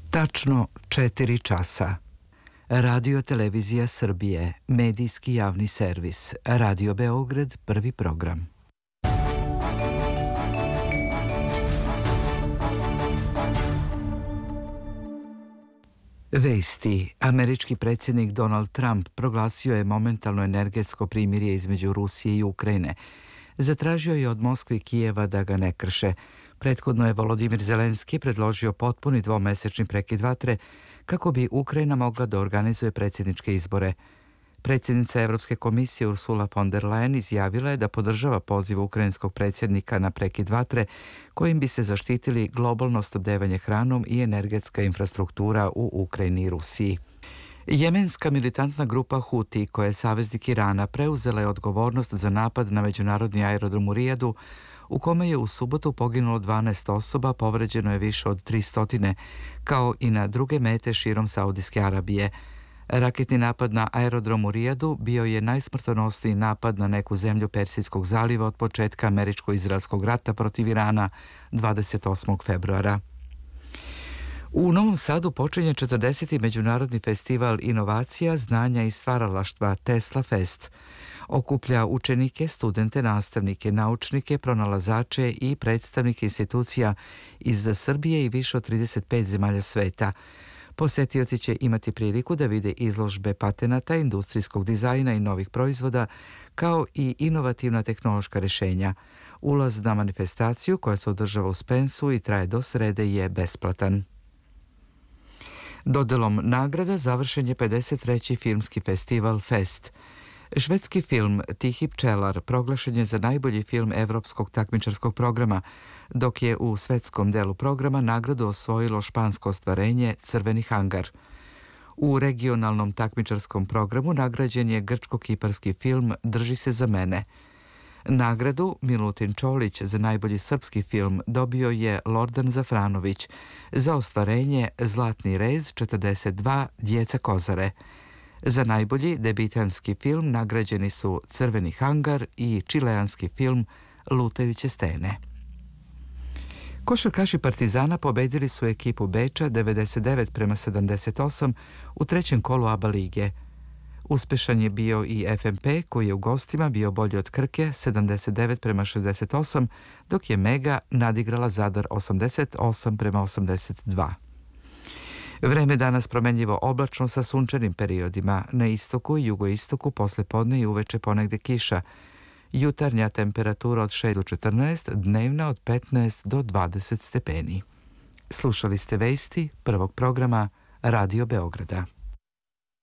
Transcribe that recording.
Tačno 4 časa. Radio Televizija Srbije, medijski javni servis, Radio Beograd, prvi program. Vesti. Američki predsjednik Donald Trump proglasio je momentalno energetsko primirje između Rusije i Ukrajine. Zatražio je od Moskve i Kijeva da ga ne krše. Prethodno je Volodimir Zelenski predložio potpuni dvomesečni prekid vatre kako bi Ukrajina mogla da organizuje predsjedničke izbore. Predsjednica Evropske komisije Ursula von der Leyen izjavila je da podržava poziv ukrajinskog predsjednika na prekid vatre kojim bi se zaštitili globalno snabdevanje hranom i energetska infrastruktura u Ukrajini i Rusiji. Jemenska militantna grupa Huti, koja je saveznik Irana, preuzela je odgovornost za napad na međunarodni aerodrom u Rijadu, u kome je u subotu poginulo 12 osoba, povređeno je više od 300, kao i na druge mete širom Saudijske Arabije. Raketni napad na aerodrom u Rijadu bio je najsmrtonosniji napad na neku zemlju Persijskog zaliva od početka američko-izraelskog rata protiv Irana 28. februara. U Novom Sadu počinje 40. Međunarodni festival inovacija, znanja i stvaralaštva Tesla Fest. Okuplja učenike, studente, nastavnike, naučnike, pronalazače i predstavnike institucija iz Srbije i više od 35 zemalja sveta. Posetioci će imati priliku da vide izložbe patenata, industrijskog dizajna i novih proizvoda, kao i inovativna tehnološka rješenja. Ulaz na manifestaciju, koja se održava u Spensu i traje do srede, je besplatan. Dodelom nagrada završen je 53. filmski festival Fest. Švedski film Tihi pčelar proglašen je za najbolji film evropskog takmičarskog programa, dok je u svetskom delu programa nagradu osvojilo špansko ostvarenje Crveni hangar. U regionalnom takmičarskom programu nagrađen je grčko-kiparski film Drži se za mene. Nagradu Milutin Čolić za najbolji srpski film dobio je Lordan Zafranović za ostvarenje Zlatni rez 42 Djeca Kozare. Za najbolji debitanski film nagrađeni su Crveni hangar i čileanski film Lutajuće stene. Košarkaši Partizana pobedili su ekipu Beča 99-78 u trećem kolu ABA lige. Uspešan je bio i FNP koji je u gostima bio bolji od Krke 79-68, dok je Mega nadigrala Zadar 88-82. Vreme danas promenljivo oblačno sa sunčanim periodima. Na istoku i jugoistoku poslepodne i uveče ponegde kiša. Jutarnja temperatura od 6 do 14, dnevna od 15 do 20 stepeni. Slušali ste vesti prvog programa Radio Beograda.